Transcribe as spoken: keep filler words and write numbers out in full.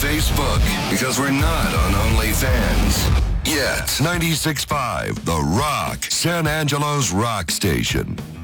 Facebook because we're not on OnlyFans. Yet, ninety-six point five, The Rock, San Angelo's rock station.